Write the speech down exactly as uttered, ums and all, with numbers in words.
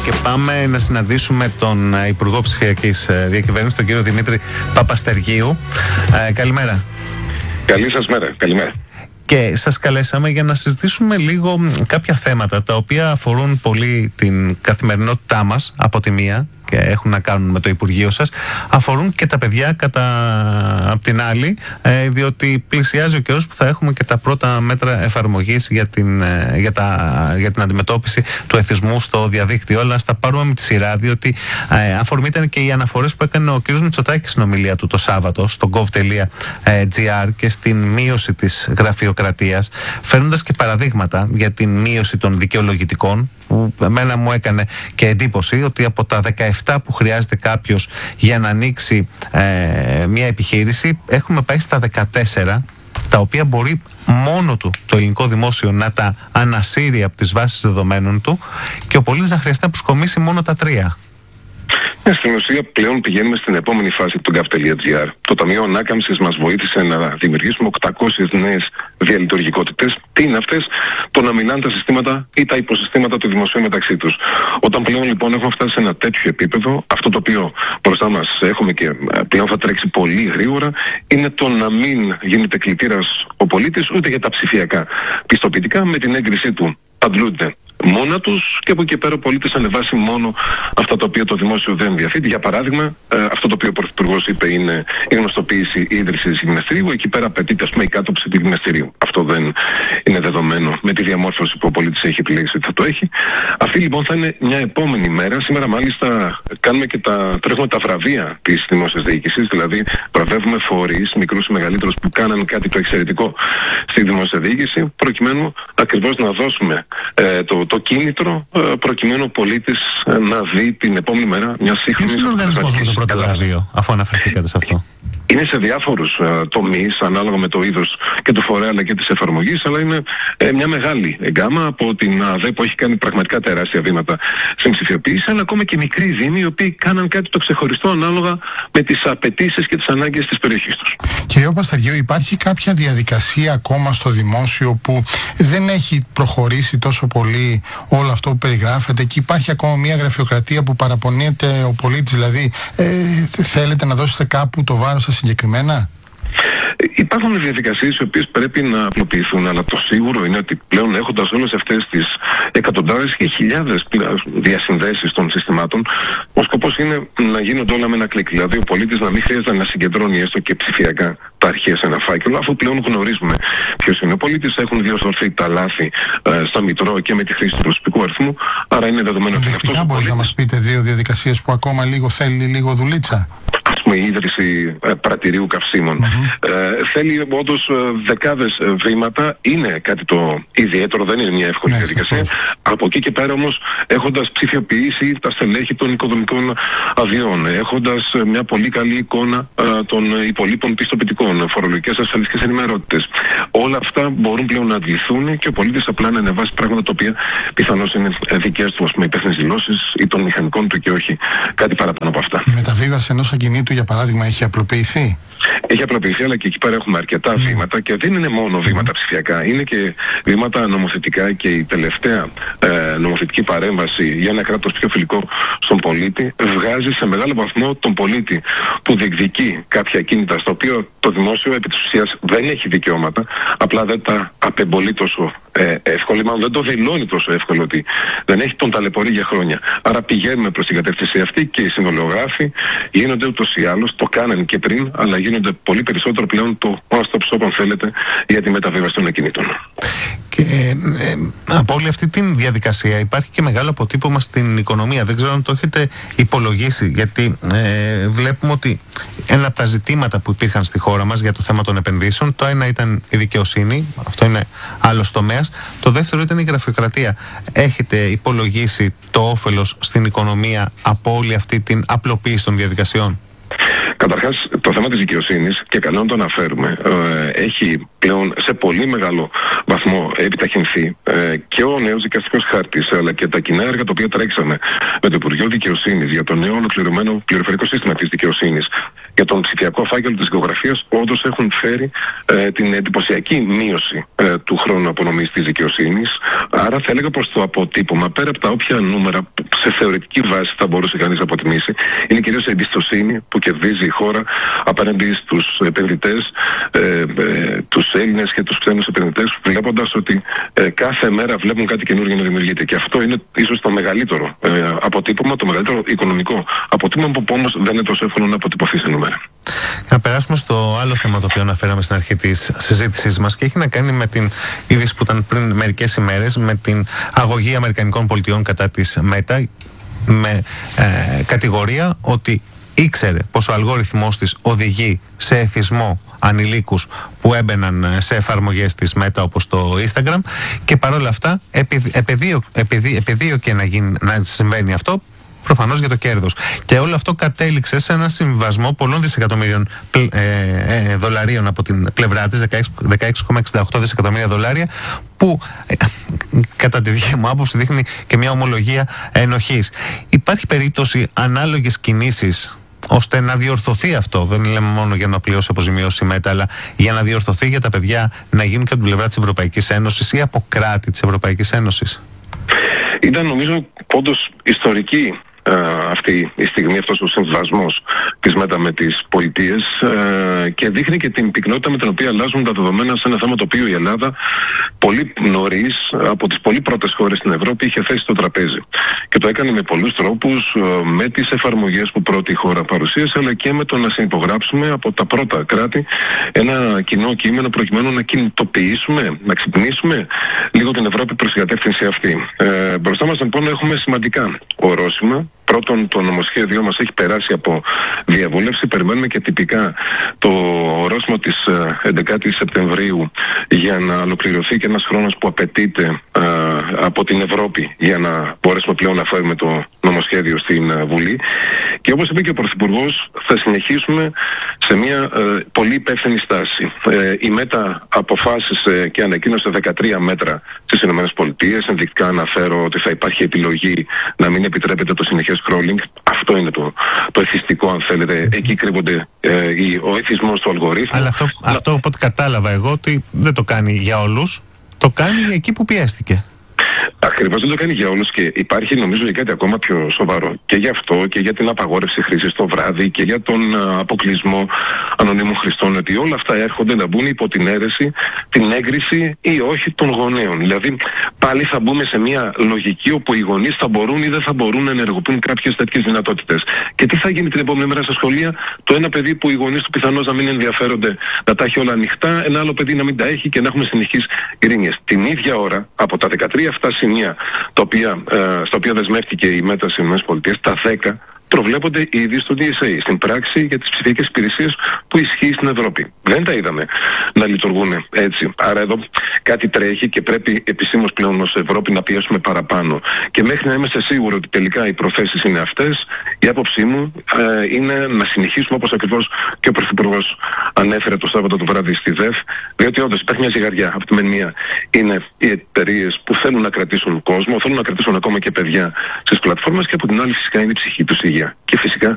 και πάμε να συναντήσουμε τον Υπουργό Ψηφιακής Διακυβέρνησης, τον κύριο Δημήτρη Παπαστεργίου. Ε, καλημέρα. Καλή σας μέρα. Καλημέρα. Και σας καλέσαμε για να συζητήσουμε λίγο κάποια θέματα τα οποία αφορούν πολύ την καθημερινότητά μας από τη μία και έχουν να κάνουν με το Υπουργείο σας, αφορούν και τα παιδιά κατά απ' την άλλη, ε, διότι πλησιάζει ο καιρός που θα έχουμε και τα πρώτα μέτρα εφαρμογής για την, ε, για τα, για την αντιμετώπιση του εθισμού στο διαδίκτυο. Αλλά ας τα πάρουμε με τη σειρά, διότι ε, αφορμή ήταν και οι αναφορές που έκανε ο κ. Μητσοτάκης στην ομιλία του το Σάββατο στο gov τελεία gr και στην μείωση της γραφειοκρατίας, φέρνοντας και παραδείγματα για την μείωση των δικαιολογητικών, που εμένα μου έκανε και εντύπωση ότι από τα δεκαεπτά που χρειάζεται κάποιος για να ανοίξει ε, μια επιχείρηση, έχουμε πάει στα δεκατέσσερα, τα οποία μπορεί μόνο του το ελληνικό δημόσιο να τα ανασύρει από τις βάσεις δεδομένων του και ο πολίτης να χρειαστεί να προσκομίσει μόνο τα τρία. Στην ουσία πλέον πηγαίνουμε στην επόμενη φάση του gov τελεία gr. Το Ταμείο Ανάκαμψης μας βοήθησε να δημιουργήσουμε οκτακόσιες νέες διαλειτουργικότητες. Τι είναι αυτές? Το να μιλάνε τα συστήματα ή τα υποσυστήματα του δημοσίου μεταξύ τους. Όταν πλέον λοιπόν έχουμε φτάσει σε ένα τέτοιο επίπεδο, αυτό το οποίο μπροστά μας έχουμε και πλέον θα τρέξει πολύ γρήγορα, είναι το να μην γίνεται κλητήρας ο πολίτης ούτε για τα ψηφιακά πιστοποιητικά. Με την έγκρισή του αντλούνται μόνα τους και από εκεί πέρα ο πολίτης ανεβάσει μόνο αυτά τα οποία το δημόσιο δεν διαθέτει. Για παράδειγμα, ε, αυτό το οποίο ο Πρωθυπουργός είπε είναι η γνωστοποίηση ίδρυσης γυμναστηρίου. Εκεί πέρα απαιτείται, ας πούμε, η κάτωψη του γυμναστηρίου. Αυτό δεν είναι δεδομένο με τη διαμόρφωση που ο πολίτης έχει επιλέξει ότι θα το έχει. Αυτή λοιπόν θα είναι μια επόμενη μέρα. Σήμερα μάλιστα κάνουμε και τα, τρέχουμε τα βραβεία της δημόσιας διοίκησης, δηλαδή βραβεύουμε φορείς, μικρούς ή μεγαλύτερους, που κάναν κάτι το εξαιρετικό στη δημόσια διοίκηση, προκειμένου ακριβώς να δώσουμε ε, το το κίνητρο προκειμένου ο πολίτης να δει την επόμενη μέρα μια σύγχρονη. Ποιος είναι ο οργανισμός με το πρώτο βραβείο, αφού αναφερθήκατε σε αυτό? Είναι σε διάφορους uh, τομείς, ανάλογα με το είδος και του φορέα αλλά και της εφαρμογής, αλλά είναι ε, μια μεγάλη γκάμα από την ΑΔΕ που έχει κάνει πραγματικά τεράστια βήματα στην ψηφιοποίηση, αλλά ακόμα και μικροί δήμοι οι οποίοι κάναν κάτι το ξεχωριστό ανάλογα με τις απαιτήσεις και τις ανάγκες της περιοχής τους. Κύριε Παπαστεργίου, υπάρχει κάποια διαδικασία ακόμα στο δημόσιο που δεν έχει προχωρήσει τόσο πολύ όλο αυτό που περιγράφεται και υπάρχει ακόμα μια γραφειοκρατία που παραπονιέται ο πολίτης? Δηλαδή, ε, θέλετε να δώσετε κάπου το βάρος σας συγκεκριμένα? Υπάρχουν διαδικασίες οι οποίες πρέπει να απλοποιηθούν, αλλά το σίγουρο είναι ότι πλέον έχοντας όλες αυτές τις εκατοντάδες και χιλιάδες διασυνδέσεις των συστημάτων, ο σκοπός είναι να γίνονται όλα με ένα κλικ. Δηλαδή ο πολίτης να μην χρειάζεται να συγκεντρώνει έστω και ψηφιακά τα αρχεία σε ένα φάκελο, αφού πλέον γνωρίζουμε ποιος είναι ο πολίτης, έχουν διορθωθεί τα λάθη ε, στα Μητρό και με τη χρήση του προσωπικού αριθμού, άρα είναι δεδομένο ότι αυτός ο πολίτης. Μπορείτε να μας πείτε δύο διαδικασίες που ακόμα λίγο θέλει λίγο δουλίτσα? Η ίδρυση ε, πρατηρίου καυσίμων. Mm-hmm. Ε, θέλει όντως ε, δεκάδες βήματα. Είναι κάτι το ιδιαίτερο, δεν είναι μια εύκολη ναι, διαδικασία. Από εκεί και πέρα όμως, έχοντας ψηφιοποιήσει τα στελέχη των οικοδομικών αδειών, έχοντας ε, μια πολύ καλή εικόνα ε, των υπολείπων πιστοποιητικών, φορολογικές ασφαλιστικές ενημερότητες, όλα αυτά μπορούν πλέον να αντληθούν και ο πολίτης απλά να ανεβάσει πράγματα τα οποία πιθανώς είναι δικές του, ας πούμε, υπεύθυνες δηλώσεις ή των μηχανικών του και όχι κάτι παραπάνω από αυτά. Η μεταβίβαση ενός ακινήτου, για παράδειγμα, έχει απλοποιηθεί? Έχει απλοποιηθεί, αλλά και εκεί πέρα έχουμε αρκετά mm. βήματα και δεν είναι μόνο βήματα ψηφιακά, είναι και βήματα νομοθετικά και η τελευταία ε, νομοθετική παρέμβαση για ένα κράτος πιο φιλικό στον πολίτη βγάζει σε μεγάλο βαθμό τον πολίτη που διεκδικεί κάποια κίνητα στα οποία το δημόσιο επί της ουσίας δεν έχει δικαιώματα, απλά δεν τα απεμπολεί τόσο ε, εύκολα, μάλλον δεν το δηλώνει τόσο εύκολο ότι δεν έχει, τον ταλαιπωρεί για χρόνια. Άρα πηγαίνουμε προς την κατεύθυνση αυτή και οι συνολογράφοι γίνονται ούτως ή άλλως, το κάνανε και πριν, αλλά γίνονται πολύ περισσότερο πλέον το one-stop shop, αν θέλετε, για τη μεταβίβαση των ακινήτων. Και ε, ε, από όλη αυτή τη διαδικασία υπάρχει και μεγάλο αποτύπωμα στην οικονομία. Δεν ξέρω αν το έχετε υπολογίσει, γιατί ε, βλέπουμε ότι ένα από τα ζητήματα που υπήρχαν στη χώρα μας για το θέμα των επενδύσεων, το ένα ήταν η δικαιοσύνη, αυτό είναι άλλος τομέας, το δεύτερο ήταν η γραφειοκρατία. Έχετε υπολογίσει το όφελος στην οικονομία από όλη αυτή την απλοποίηση των διαδικασιών? Καταρχάς, το θέμα της δικαιοσύνης, και καλό να το αναφέρουμε, ε, έχει πλέον σε πολύ μεγάλο βαθμό επιταχυνθεί ε, και ο νέος δικαστικός χάρτης, αλλά και τα κοινά έργα τα οποία τρέξαμε με το Υπουργείο Δικαιοσύνης για το νέο ολοκληρωμένο πληροφορικό σύστημα της δικαιοσύνης για τον ψηφιακό φάκελο της δικογραφίας όντως έχουν φέρει ε, την εντυπωσιακή μείωση ε, του χρόνου απονομής της δικαιοσύνης. Άρα θα έλεγα πως το αποτύπωμα, πέρα από τα όποια νούμερα που σε θεωρητική βάση θα μπορούσε κανείς να αποτιμήσει, είναι κυρίως η εμπιστοσύνη που κερδίζει η χώρα απέναντι στους επενδυτές, ε, ε, τους Έλληνες και τους ξένους επενδυτές, βλέποντας ότι ε, κάθε μέρα βλέπουν κάτι καινούργιο να δημιουργείται. Και αυτό είναι ίσως το μεγαλύτερο ε, αποτύπωμα, το μεγαλύτερο οικονομικό αποτύπωμα που όμως δεν είναι τόσο εύκολο να αποτυπωθεί σε νούμερα. Να περάσουμε στο άλλο θέμα το οποίο αναφέραμε στην αρχή της συζήτησής μας και έχει να κάνει με την είδηση που ήταν πριν μερικές ημέρες, με την αγωγή Αμερικανικών πολιτιών κατά της Meta, με ε, κατηγορία ότι ήξερε πως ο αλγόριθμός της οδηγεί σε εθισμό ανηλίκους που έμπαιναν σε εφαρμογές της Meta όπως το Instagram, και παρόλα αυτά επεδίωκε να, γίνει, να συμβαίνει αυτό, προφανώς για το κέρδος. Και όλο αυτό κατέληξε σε ένα συμβασμό πολλών δισεκατομμύριων ε, ε, δολαρίων από την πλευρά της, δεκαέξι κόμμα εξήντα οκτώ δισεκατομμύρια δολάρια, που ε, κατά τη δική μου άποψη δείχνει και μια ομολογία ενοχής. Υπάρχει περίπτωση ανάλογες κινήσεις ώστε να διορθωθεί αυτό? Δεν λέμε μόνο για να πληρώσει αποζημιώσει η Meta, αλλά για να διορθωθεί για τα παιδιά, να γίνουν και από την πλευρά της Ευρωπαϊκής Ένωσης ή από κράτη της Ευρωπαϊκής Ένωσης. Ήταν νομίζω όντως ιστορική αυτή η στιγμή, αυτός ο συμβιβασμός της Meta με τις πολιτείες, και δείχνει και την πυκνότητα με την οποία αλλάζουν τα δεδομένα σε ένα θέμα το οποίο η Ελλάδα πολύ νωρίς, από τις πολύ πρώτες χώρες στην Ευρώπη, είχε θέσει στο τραπέζι. Και το έκανε με πολλούς τρόπους, με τις εφαρμογές που πρώτη χώρα παρουσίασε, αλλά και με το να συνυπογράψουμε από τα πρώτα κράτη ένα κοινό κείμενο προκειμένου να κινητοποιήσουμε, να ξυπνήσουμε λίγο την Ευρώπη προς την κατεύθυνση αυτή. Ε, μπροστά μας λοιπόν έχουμε σημαντικά ορόσημα. Πρώτον, το νομοσχέδιό μας έχει περάσει από διαβούλευση. Περιμένουμε και τυπικά το ορόσημο της έντεκατης Σεπτεμβρίου για να ολοκληρωθεί και ένας χρόνος που απαιτείται α, από την Ευρώπη για να μπορέσουμε πλέον να φέρουμε το νομοσχέδιο στην α, Βουλή. Και όπως είπε και ο Πρωθυπουργός, θα συνεχίσουμε σε μια ε, πολύ υπεύθυνη στάση. Ε, η Meta αποφάσισε και ανακοίνωσε δεκατρία μέτρα στις ΗΠΑ. Ενδεικτικά αναφέρω ότι θα υπάρχει επιλογή να μην επιτρέπεται το συνεχές scrolling. Αυτό είναι το, το εθιστικό, αν θέλετε. Εκεί κρύβονται ε, ο εθισμός του αλγορίθμου. Αλλά αυτό, Να... αυτό από ό,τι κατάλαβα εγώ, ότι δεν το κάνει για όλους. Το κάνει εκεί που πιέστηκε. Ακριβώς, δεν το κάνει για όλους, και υπάρχει νομίζω και κάτι ακόμα πιο σοβαρό. Και για αυτό και για την απαγόρευση χρήσης το βράδυ και για τον αποκλεισμό ανωνύμων χρηστών, ότι όλα αυτά έρχονται να μπουν υπό την αίρεση, την έγκριση ή όχι των γονέων. Δηλαδή πάλι θα μπούμε σε μια λογική όπου οι γονείς θα μπορούν ή δεν θα μπορούν να ενεργοποιούν κάποιες τέτοιες δυνατότητες. Και τι θα γίνει την επόμενη μέρα στα σχολεία? Το ένα παιδί που οι γονείς του πιθανώς να μην ενδιαφέρονται να τα έχει όλα ανοιχτά, ένα άλλο παιδί να μην τα έχει και να έχουμε συνεχείς ειρήνιες. Την ίδια ώρα, από τα δεκατρία αυτά σημεία τα οποία, ε, στα οποία δεσμεύτηκε η Meta στις ΗΠΑ, τα δέκα προβλέπονται ήδη στο ντι ες έι, στην πράξη για τις ψηφιακές υπηρεσίες που ισχύει στην Ευρώπη. Δεν τα είδαμε να λειτουργούν έτσι. Άρα εδώ κάτι τρέχει και πρέπει επισήμως πλέον ως Ευρώπη να πιέσουμε παραπάνω. Και μέχρι να είμαστε σίγουροι ότι τελικά οι προθέσεις είναι αυτές, η άποψή μου ε, είναι να συνεχίσουμε, όπως ακριβώς και ο Πρωθυπουργός ανέφερε το Σάββατο το βράδυ στη ΔΕΦ, διότι όντως υπάρχει μια ζυγαριά. Από τη μεν μία είναι οι εταιρείες που θέλουν να κρατήσουν κόσμο, θέλουν να κρατήσουν ακόμα και παιδιά στις πλατφόρμες, και από την άλλη φυσικά είναι η ψυχή τους υγεία. Και φυσικά